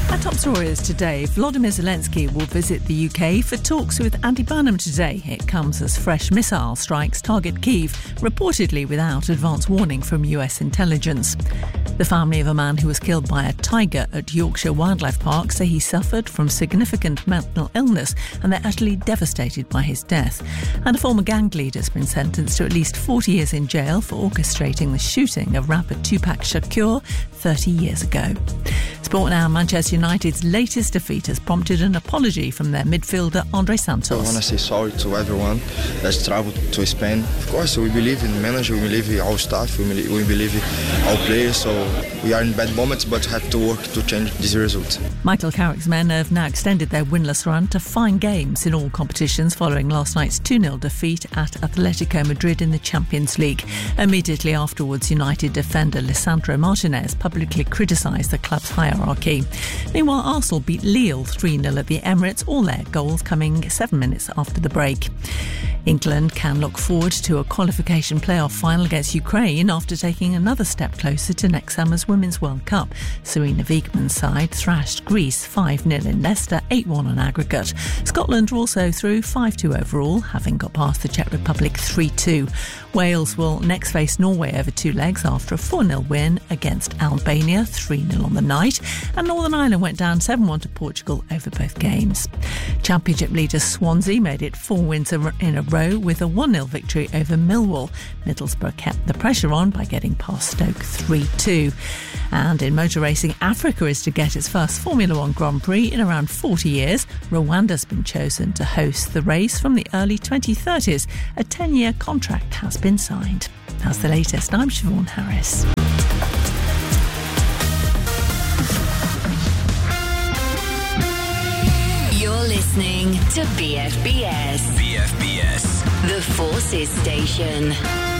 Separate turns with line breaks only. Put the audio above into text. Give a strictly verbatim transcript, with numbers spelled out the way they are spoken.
Our top story is today. Volodymyr Zelensky will visit the U K for talks with Andy Burnham today. It comes as fresh missile strikes target Kyiv, reportedly without advance warning from U S intelligence. The family of a man who was killed by a tiger at Yorkshire Wildlife Park say he suffered from significant mental illness and they're utterly devastated by his death. And a former gang leader has been sentenced to at least forty years in jail for orchestrating the shooting of rapper Tupac Shakur thirty years ago. Sport now. Manchester United's latest defeat has prompted an apology from their midfielder Andre Santos.
I want to say sorry to everyone that's travelled to Spain. Of course, we believe in the manager, we believe in our staff, we believe, we believe in our players, so we are in bad moments but have to work to change this result.
Michael Carrick's men have now extended their winless run to five games in all competitions following last night's two nil defeat at Atletico Madrid in the Champions League. Immediately afterwards, United defender Lisandro Martinez publicly criticised the club's hierarchy. Meanwhile, Arsenal beat Lille three nil at the Emirates, all their goals coming seven minutes after the break. England can look forward to a qualification playoff final against Ukraine after taking another step closer to next summer's Women's World Cup. Serena Wiegmann's side thrashed Greece five nil in Leicester, eight one on aggregate. Scotland were also through five two overall, having got past the Czech Republic three two. Wales will next face Norway over two legs after a four nil win against Albania, three nil on the night. And Northern Ireland went down seven one to Portugal over both games. Championship leaders Swansea made it four wins in a row with a one nil victory over Millwall. Middlesbrough kept the pressure on by getting past Stoke three two. And in motor racing, Africa is to get its first Formula One Grand Prix in around forty years. Rwanda's been chosen to host the race from the early twenty thirties. A ten-year contract has been signed. That's the latest. I'm Siobhan Harris.
You're listening to B F B S.
B F B S.
The Forces Station.